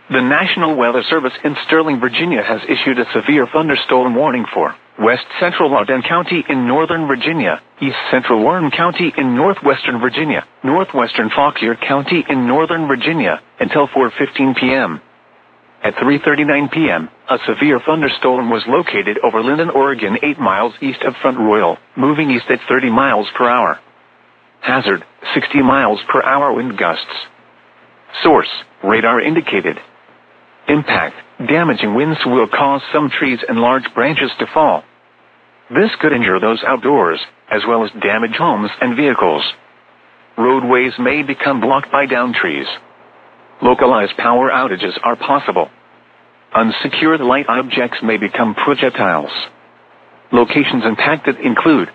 The National Weather Service in Sterling, Virginia has issued a severe thunderstorm warning for West Central Loudoun County in Northern Virginia, East Central Warren County in Northwestern Virginia, Northwestern Fauquier County in Northern Virginia, until 4:15 p.m. At 3:39 p.m., a severe thunderstorm was located over Linden, Oregon, 8 miles east of Front Royal, moving east at 30 miles per hour. Hazard, 60 miles per hour wind gusts. Source, radar indicated. Impact, damaging winds will cause some trees and large branches to fall. This could injure those outdoors, as well as damage homes and vehicles. Roadways may become blocked by downed trees. Localized power outages are possible. Unsecured light objects may become projectiles. Locations impacted include